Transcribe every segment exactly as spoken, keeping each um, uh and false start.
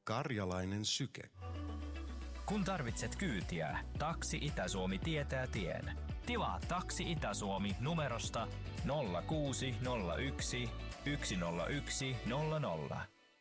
Karjalainen syke. Kun tarvitset kyytiä, Taksi Itä-Suomi tietää tien. Tilaa Taksi Itä-Suomi numerosta nolla kuusi nolla yksi yksi nolla yksi nolla nolla.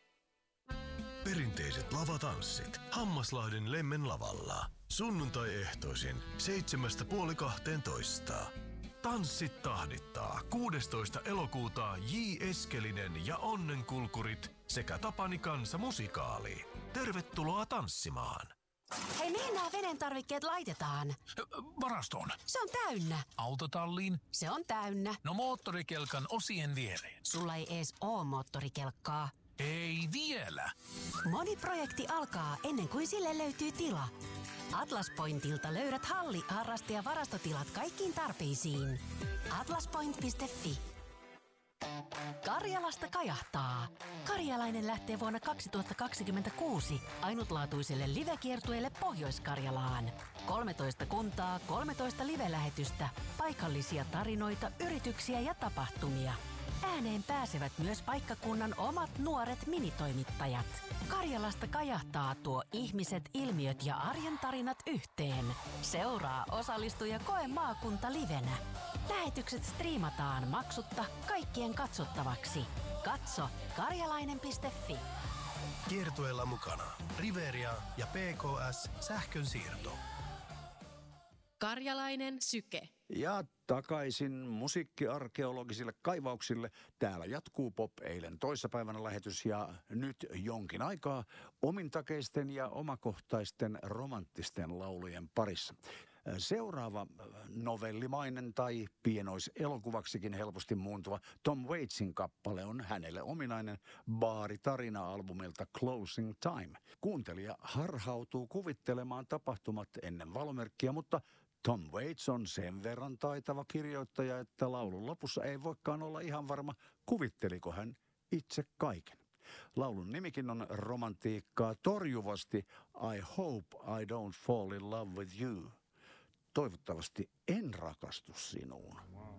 Perinteiset lavatanssit Hammaslahden Lemmen lavalla. Sunnuntai-ehtoisin seitsemästä puoli kahteentoista. Tanssit tahdittaa kuudestoista elokuuta J. Eskelinen ja Onnenkulkurit sekä Tapani Kansa musikaali. Tervetuloa tanssimaan. Hei, mihin nämä veden tarvikkeet laitetaan? Varastoon. Se on täynnä. Autotalliin. Se on täynnä. No moottorikelkan osien viereen. Sulla ei ees oo moottorikelkkaa. Ei vielä. Moni projekti alkaa ennen kuin sille löytyy tila. Atlas Pointilta löydät halli-, harraste- ja varastotilat kaikkiin tarpeisiin. atlaspoint piste fi. Karjalasta kajahtaa. Karjalainen lähtee vuonna kaksituhattakaksikymmentäkuusi ainutlaatuiselle livekiertueelle Pohjois-Karjalaan. kolmetoista kuntaa, kolmetoista live-lähetystä, paikallisia tarinoita, yrityksiä ja tapahtumia. Ääneen pääsevät myös paikkakunnan omat nuoret minitoimittajat. Karjalasta kajahtaa tuo ihmiset, ilmiöt ja arjen tarinat yhteen. Seuraa, osallistu ja koe maakunta livenä. Lähetykset striimataan maksutta kaikkien katsottavaksi. Katso karjalainen piste fi. Kiertueella mukana Riveria ja P K S Sähkönsiirto. Karjalainen syke. Ja takaisin musiikkiarkeologisille kaivauksille. Täällä jatkuu Pop eilen toissapäivänä lähetys ja nyt jonkin aikaa omintakeisten ja omakohtaisten romanttisten laulujen parissa. Seuraava novellimainen tai pienoiselokuvaksikin helposti muuntuva Tom Waitsin kappale on hänelle ominainen baaritarina-albumilta Closing Time. Kuuntelija harhautuu kuvittelemaan tapahtumat ennen valomerkkiä, mutta Tom Waits on sen verran taitava kirjoittaja, että laulun lopussa ei voikaan olla ihan varma, kuvitteliko hän itse kaiken. Laulun nimikin on romantiikkaa torjuvasti I hope I don't fall in love with you. Toivottavasti en rakastu sinuun.